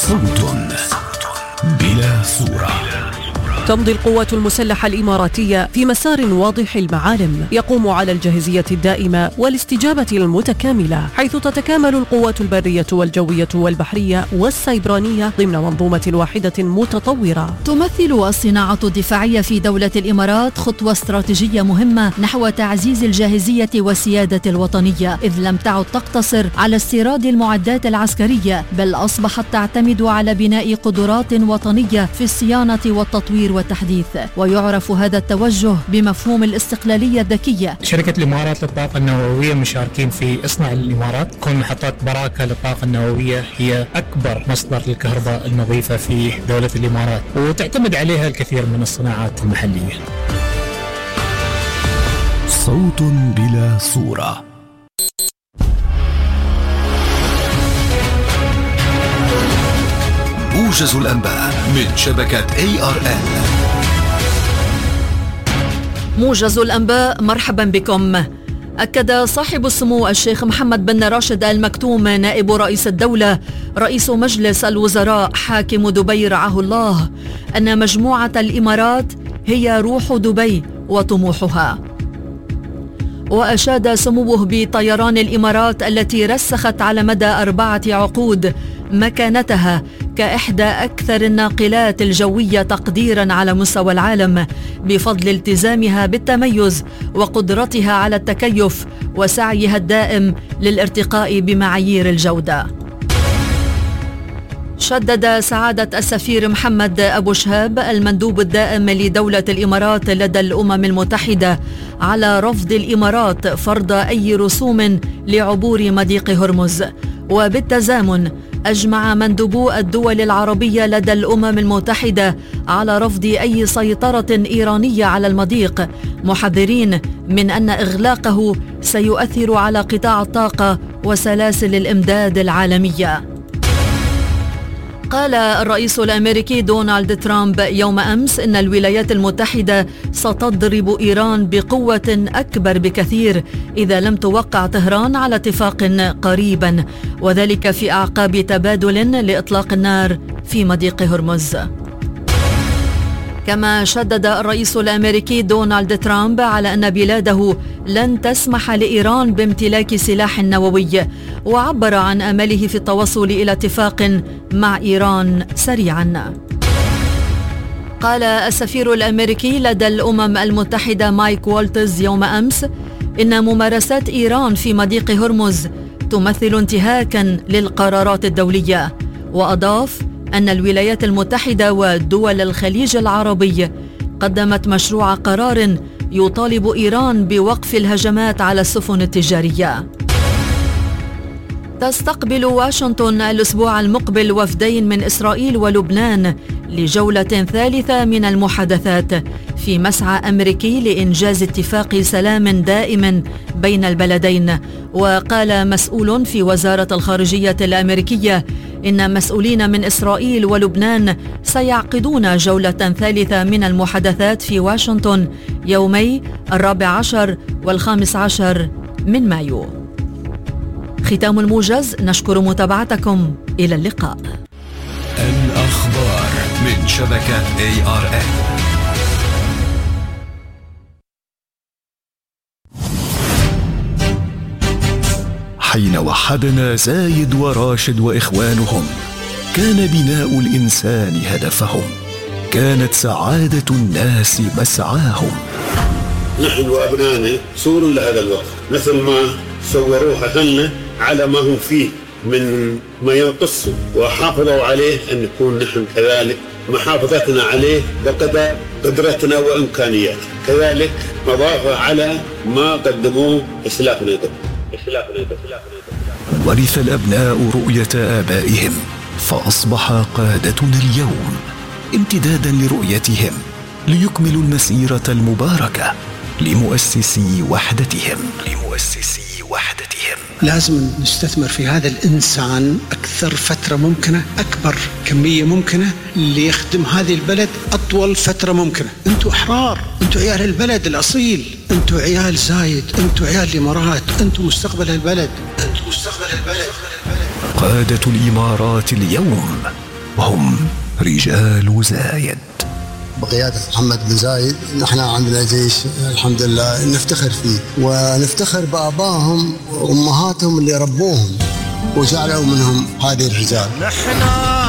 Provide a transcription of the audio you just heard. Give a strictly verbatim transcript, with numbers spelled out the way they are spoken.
صوت بلا صورة. تمضي القوات المسلحة الإماراتية في مسار واضح المعالم يقوم على الجاهزية الدائمة والاستجابة المتكاملة، حيث تتكامل القوات البرية والجوية والبحرية والسيبرانية ضمن منظومة واحدة متطورة. تمثل الصناعة الدفاعية في دولة الإمارات خطوة استراتيجية مهمة نحو تعزيز الجاهزية والسيادة الوطنية، إذ لم تعد تقتصر على استيراد المعدات العسكرية، بل أصبحت تعتمد على بناء قدرات وطنية في الصيانة والتطوير والتحديث. ويعرف هذا التوجه بمفهوم الاستقلالية الذكية. شركة الإمارات للطاقة النووية مشاركين في إصناع الإمارات. كون محطات براكة للطاقة النووية هي أكبر مصدر للكهرباء النظيفة في دولة الإمارات، وتعتمد عليها الكثير من الصناعات المحلية. صوت بلا صورة. موجز الأنباء من شبكة إيه آر إل. موجز الأنباء، مرحبا بكم. أكد صاحب السمو الشيخ محمد بن راشد آل مكتوم نائب رئيس الدولة رئيس مجلس الوزراء حاكم دبي رعاه الله أن مجموعة الإمارات هي روح دبي وطموحها. وأشاد سموه بطيران الإمارات التي رسخت على مدى أربعة عقود مكانتها كإحدى أكثر الناقلات الجوية تقديراً على مستوى العالم، بفضل التزامها بالتميز وقدرتها على التكيف وسعيها الدائم للارتقاء بمعايير الجودة. شدد سعادة السفير محمد أبو شهاب المندوب الدائم لدولة الإمارات لدى الأمم المتحدة على رفض الإمارات فرض أي رسوم لعبور مضيق هرمز. وبالتزامن أجمع مندوبو الدول العربية لدى الأمم المتحدة على رفض أي سيطرة إيرانية على المضيق، محذرين من أن إغلاقه سيؤثر على قطاع الطاقة وسلاسل الإمداد العالمية. قال الرئيس الأمريكي دونالد ترامب يوم أمس إن الولايات المتحدة ستضرب إيران بقوة أكبر بكثير إذا لم توقع طهران على اتفاق قريبا، وذلك في أعقاب تبادل لإطلاق النار في مضيق هرمز. كما شدد الرئيس الأمريكي دونالد ترامب على أن بلاده لن تسمح لإيران بامتلاك سلاح نووي، وعبر عن أمله في التوصل إلى اتفاق مع إيران سريعا. قال السفير الأمريكي لدى الأمم المتحدة مايك والتز يوم أمس إن ممارسات إيران في مضيق هرمز تمثل انتهاكا للقرارات الدولية، وأضاف أن الولايات المتحدة ودول الخليج العربي قدمت مشروع قرار يطالب إيران بوقف الهجمات على السفن التجارية. تستقبل واشنطن الأسبوع المقبل وفدين من إسرائيل ولبنان لجولة ثالثة من المحادثات في مسعى أمريكي لإنجاز اتفاق سلام دائم بين البلدين. وقال مسؤول في وزارة الخارجية الأمريكية إن مسؤولين من إسرائيل ولبنان سيعقدون جولة ثالثة من المحادثات في واشنطن يومي الرابع عشر والخامس عشر من مايو. ختام الموجز، نشكر متابعتكم، إلى اللقاء. الأخبار من شبكة إيه آر إل. حين وحدنا زايد وراشد وإخوانهم كان بناء الإنسان هدفهم، كانت سعادة الناس مسعاهم. نحن وأبنائنا صور لهذا الوقت، مثل ما صوروها لنا على ما هم فيه من ما ينقصوا وحافظوا عليه، أن نكون نحن كذلك محافظتنا عليه بقدر قدرتنا وإمكانياتنا، كذلك مضافة على ما قدموه إسلافنا قبل. ورث الأبناء رؤية آبائهم فأصبح قادتنا اليوم امتدادا لرؤيتهم ليكملوا المسيرة المباركة لمؤسسي وحدتهم لمؤسسي وحدتهم. لازم نستثمر في هذا الإنسان أكثر فترة ممكنة، أكبر كمية ممكنة، ليخدم هذه البلد أطول فترة ممكنة. أنتوا أحرار، أنتوا عيال البلد الأصيل، أنتوا عيال زايد، أنتوا عيال الإمارات، أنتوا مستقبل البلد، أنتوا مستقبل البلد. قادة الإمارات اليوم هم رجال زايد. بقيادة محمد بن زايد نحن عندنا جيش الحمد لله نفتخر فيه، ونفتخر بآبائهم وأمهاتهم اللي ربوهم وجعلوا منهم هذه الرجال.